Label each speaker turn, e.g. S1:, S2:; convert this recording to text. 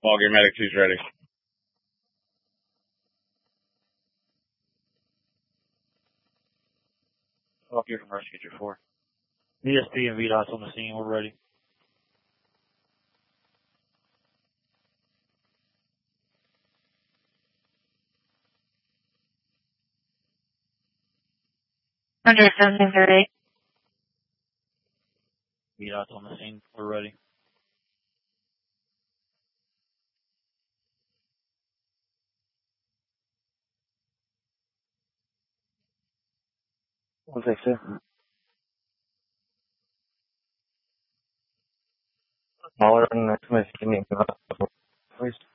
S1: Small Gear Medic 2's ready.
S2: Small Gear from Rescue 4. VSP and VDOT's on the scene. We're ready.
S3: Under 738.
S2: VDOT's on the scene. We're ready.
S4: One sec, sir. Smaller than next message, can you give us, please?